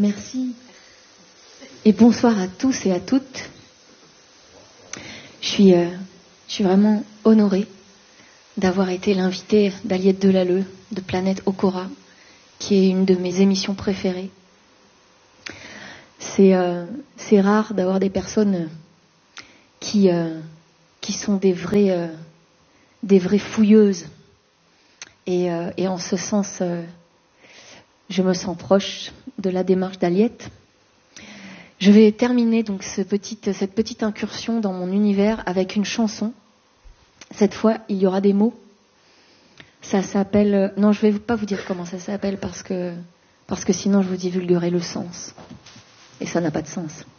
Merci. Et bonsoir à tous et à toutes. Je suis vraiment honorée d'avoir été l'invitée d'Aliette Delalleux de Planète Okora, qui est une de mes émissions préférées. C'est rare d'avoir des personnes qui sont des vraies fouilleuses. Et en ce sens, je me sens proche de la démarche d'Aliette. Je vais terminer donc cette petite incursion dans mon univers avec une chanson. Cette fois, il y aura des mots. Ça s'appelle... Non, je ne vais pas vous dire comment ça s'appelle parce que sinon je vous divulguerai le sens. Et ça n'a pas de sens.